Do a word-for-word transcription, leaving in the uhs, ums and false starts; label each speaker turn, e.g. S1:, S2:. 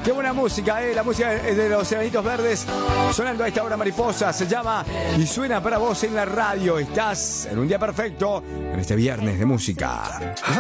S1: Qué buena música, eh. La música de los Enanitos Verdes sonando a esta hora, mariposa. Se llama y suena para vos en la radio. Estás en un día perfecto en este viernes de música.